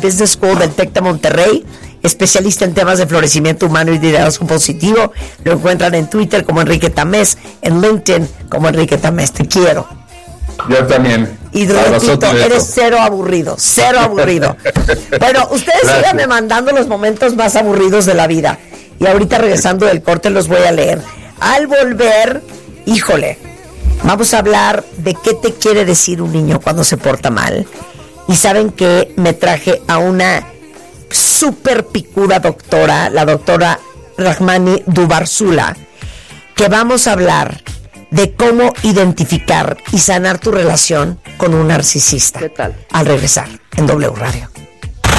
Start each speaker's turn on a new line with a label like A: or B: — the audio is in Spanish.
A: Business School del TEC de Monterrey, especialista en temas de florecimiento humano y liderazgo positivo. Lo encuentran en Twitter como Enrique Tamés, en LinkedIn como Enrique Tamés. Te quiero.
B: Yo también.
A: Y repito, eres cero aburrido. Bueno, ustedes síganme mandando los momentos más aburridos de la vida. Y ahorita regresando del corte los voy a leer. Al volver, híjole, vamos a hablar de qué te quiere decir un niño cuando se porta mal. Y saben que me traje a una súper picuda doctora, la doctora Rahmani Dubarsula, que vamos a hablar de cómo identificar y sanar tu relación con un narcisista.
C: ¿Qué tal?
A: Al regresar en W Radio.